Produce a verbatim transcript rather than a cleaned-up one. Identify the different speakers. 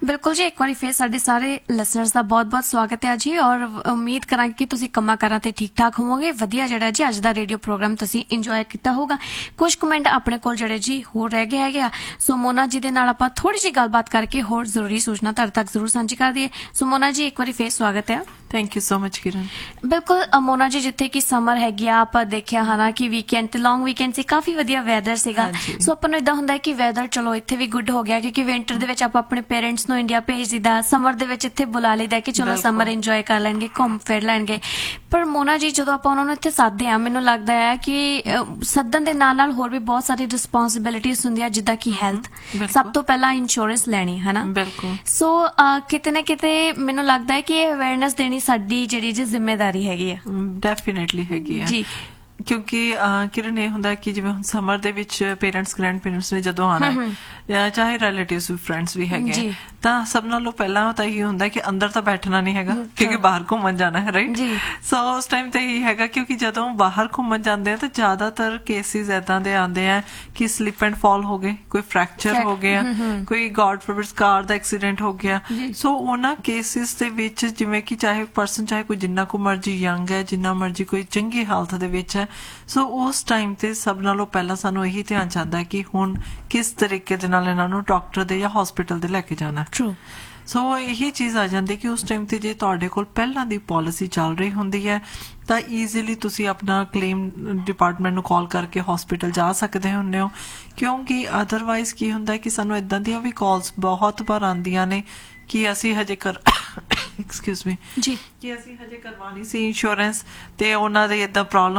Speaker 1: ਬਿਲਕੁਲ ਜੀ, ਇੱਕ ਵਾਰੀ ਫੇਰ ਸਾਡੇ ਸਾਰੇ ਲਿਸਨਰਸ ਦਾ ਬਹੁਤ-ਬਹੁਤ ਸਵਾਗਤ ਹੈ ਜੀ, ਔਰ ਉਮੀਦ ਕਰਾਂਗੇ ਕਿ ਤੁਸੀਂ ਕੰਮਾਂ ਕਾਰਾਂ ਤੇ ਠੀਕ ਠਾਕ ਹੋਵੋਗੇ। ਵਧੀਆ ਜਿਹੜਾ ਜੀ ਅੱਜ ਦਾ ਰੇਡੀਓ ਪ੍ਰੋਗਰਾਮ ਤੁਸੀਂ ਇੰਜੋਏ ਕੀਤਾ ਹੋਊਗਾ। ਕੁਝ ਕਮੈਂਟ ਆਪਣੇ ਕੋਲ ਜਿਹੜੇ ਜੀ ਹੋਰ ਰਹਿ ਗਏ ਹੈਗੇ ਆ, ਸੋ ਮੋਨਾ ਜੀ ਦੇ ਨਾਲ ਆਪਾਂ ਥੋੜੀ ਜਿਹੀ ਗੱਲਬਾਤ ਕਰਕੇ ਹੋਰ ਜ਼ਰੂਰੀ ਸੂਚਨਾ ਤੁਹਾਡੇ ਤੱਕ ਜ਼ਰੂਰ ਸਾਂਝੀ ਕਰ ਦਈਏ। ਸੋ ਮੋਨਾ ਜੀ, ਇੱਕ ਵਾਰੀ ਫੇਰ ਸਵਾਗਤ ਹੈ।
Speaker 2: ਥੈਂਕ ਯੂ ਸੋ ਮਚ ਕਿਰਨ।
Speaker 1: ਬਿਲਕੁਲ ਮੋਨਾ ਜੀ, ਜਿੱਥੇ ਕਿ ਸਮਰ ਹੈਗੀ ਆ, ਆਪਾਂ ਦੇਖਿਆ ਹਨਾ ਕਿ ਵੀਕਐਂਡ ਤੇ ਲੌਂਗ ਵੀਕਐਂਡ ਸੀ, ਕਾਫੀ ਵਧੀਆ ਵੈਦਰ ਸੀਗਾ। ਸੋ ਆਪਾਂ ਨੂੰ ਇਦਾਂ ਹੁੰਦਾ ਕਿ ਵੈਦਰ ਚਲੋ ਇੱਥੇ ਵੀ ਗੁੱਡ ਹੋ ਗਿਆ, ਕਿਉਂਕਿ ਵਿੰਟਰ ਦੇ ਵਿੱਚ ਆਪਾਂ ਆਪਣੇ ਪੇਰੈਂਟਸ ਨੂੰ ਇੰਡੀਆ ਭੇਜ ਦਿੰਦਾ, ਸਮਰ ਦੇ ਵਿੱਚ ਇੱਥੇ ਬੁਲਾ ਲਈਦਾ ਕਿ ਚਲੋ ਸਮਰ ਇੰਜੋਏ ਕਰ ਲੈਣਗੇ, ਘੁੰਮ ਫਿਰ ਲੈਣਗੇ। ਪਰ ਮੋਨਾ ਜੀ, ਜਦੋਂ ਆਪਾਂ ਉਹਨਾਂ ਨੂੰ ਇੱਥੇ ਸੱਦਦੇ ਆ, ਮੈਨੂੰ ਲੱਗਦਾ ਹੈ ਕਿ ਸੱਦਣ ਦੇ ਨਾਲ ਨਾਲ ਹੋਰ ਵੀ ਬਹੁਤ ਸਾਰੀ ਰਿਸਪੌਂਸਿਬਿਲਿਟੀਜ਼ ਹੁੰਦੀਆਂ, ਜਿੱਦਾਂ ਕਿ ਹੈਲਥ, ਸਭ ਤੋਂ ਪਹਿਲਾਂ ਇੰਸ਼ੋਰੈਂਸ ਲੈਣੀ ਹਨਾ।
Speaker 2: ਬਿਲਕੁਲ।
Speaker 1: ਸੋ ਕਿਤੇ ਨਾ ਕਿਤੇ ਮੈਨੂੰ ਲੱਗਦਾ ਹੈ ਕਿ ਇਹ ਅਵੇਅਰਨੈਸ ਦੇਣੀ ਸਾਡੀ ਜਿਹੜੀ ਜੀ ਜ਼ਿੰਮੇਵਾਰੀ ਹੈਗੀ ਆ।
Speaker 2: ਡੈਫੀਨੇਟਲੀ ਹੈਗੀ ਆ ਜੀ, ਕਿਉਂਕਿ ਕਿਰਨ ਇਹ ਹੁੰਦਾ ਕਿ ਜਿਵੇਂ ਹੁਣ ਸਮਰ ਦੇ ਵਿੱਚ ਪੇਰੈਂਟਸ ਗ੍ਰੈਂਡ ਪੇਰੈਂਟਸ ਨੇ ਜਦੋਂ ਆਉਣਾ ਹੈ, ਚਾਹੇ ਰਿਲੇਟਿਵਸ ਵੀ ਫਰੈਂਡਸ ਵੀ ਹੈਗੇ, ਤਾਂ ਸਭ ਨਾਲੋਂ ਪਹਿਲਾਂ ਤਾਂ ਇਹ ਹੁੰਦਾ ਕਿ ਅੰਦਰ ਤਾਂ ਬੈਠਣਾ ਨਹੀਂ ਹੈਗਾ, ਕਿਉਂਕਿ ਬਾਹਰ ਘੁੰਮਣ ਜਾਣਾ ਹੈ, ਰਾਈਟ। ਸੋ ਉਸ ਟਾਈਮ ਤੇ ਇਹ ਹੈਗਾ, ਕਿਉਂਕਿ ਜਦੋਂ ਬਾਹਰ ਘੁੰਮਣ ਜਾਂਦੇ ਆ ਤਾਂ ਜ਼ਿਆਦਾਤਰ ਕੇਸਿਸ ਏਦਾਂ ਦੇ ਆਉਂਦੇ ਆ ਕਿ ਸਲਿਪ ਐਂਡ ਫਾਲ ਹੋ ਗਏ, ਕੋਈ ਫ੍ਰੈਕਚਰ ਹੋ ਗਿਆ, ਕੋਈ ਗॉड ਫੋਰਬਿਡ ਕਾਰ ਦਾ ਐਕਸੀਡੈਂਟ ਹੋ ਗਿਆ। ਸੋ ਉਹਨਾਂ ਕੇਸਿਸ ਦੇ ਵਿੱਚ ਜਿਵੇਂ ਕਿ ਚਾਹੇ ਪਰਸਨ ਚਾਹੇ ਕੋਈ ਜਿੰਨਾ ਕੁ ਮਰਜੀ ਯੰਗ ਹੈ, ਜਿੰਨਾ ਮਰਜੀ ਕੋਈ ਚੰਗੀ ਹਾਲਤ ਦੇ ਵਿੱਚ ਹੈ, ਸੋ ਉਸ ਟਾਈਮ ਤੇ ਸਭ ਨਾਲੋਂ ਪਹਿਲਾਂ ਸਾਨੂੰ ਇਹੀ ਧਿਆਨ ਚਾਹੁੰਦਾ ਕਿ ਹੁਣ ਕਿਸ ਤਰੀਕੇ ਦੇ ਨਾਲ ਇਹਨਾਂ ਨੂੰ ਡਾਕਟਰ ਦੇ ਜਾਂ ਹਸਪੀਟਲ ਦੇ ਲੈ ਕੇ ਜਾਣਾ। ਸੋ ਇਹੀ ਚੀਜ਼ ਆ ਜਾਂਦੀ ਕਿ ਉਸ ਟਾਈਮ ਤੇ ਜੇ ਤੁਹਾਡੇ ਕੋਲ ਪਹਿਲਾਂ ਦੀ ਪਾਲਿਸੀ ਚੱਲ ਰਹੀ ਹੁੰਦੀ ਹੈ ਤਾਂ ਈਜ਼ੀਲੀ ਤੁਸੀਂ ਆਪਣਾ ਕਲੇਮ ਡਿਪਾਰਟਮੈਂਟ ਨੂੰ ਕਾਲ ਕਰਕੇ ਹਸਪੀਟਲ ਜਾ ਸਕਦੇ ਹੁੰਦੇ ਹੋ, ਕਿਉਂਕਿ ਅਦਰਵਾਈਜ਼ ਕੀ ਹੁੰਦਾ ਕਿ ਸਾਨੂੰ ਇਦਾਂ ਦੀਆਂ ਵੀ ਕਾਲਸ ਬਹੁਤ ਵਾਰ ਆਉਂਦੀਆਂ ਨੇ ਕਿ ਅਸੀਂ ਹਜੇ ਕਰ ਐਕਸਕਿਊਜ਼ ਮੀ ਜੀ ਕਿ ਅਸੀਂ ਹਜੇ ਕਰਵਾਉਣੀ ਸੀ ਇੰਸ਼ੋਰੈਂਸ ਤੇ ਉਹਨਾਂ ਦੇ ਏਦਾਂ ਪ੍ਰੋਬਲਮ